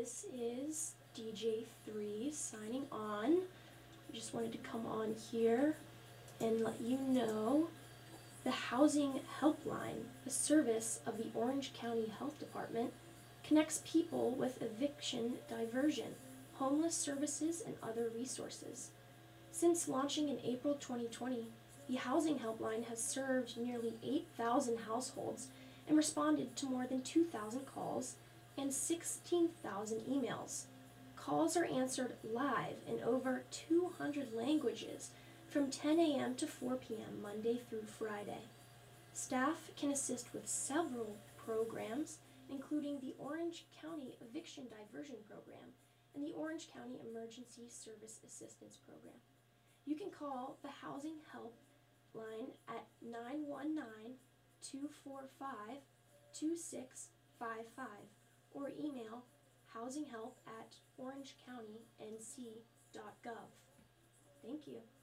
This is DJ3 signing on. I just wanted to come on here and let you know the Housing Helpline, a service of the Orange County Health Department, connects people with eviction diversion, homeless services, and other resources. Since launching in April 2020, the Housing Helpline has served nearly 8,000 households and responded to more than 2,000 calls and 16,000 emails. Calls are answered live in over 200 languages from 10 a.m. to 4 p.m. Monday through Friday. Staff can assist with several programs, including the Orange County Eviction Diversion Program and the Orange County Emergency Service Assistance Program. You can call the Housing Helpline at 919-245-2655 or email housinghelp@orangecounty.nc.gov. Thank you.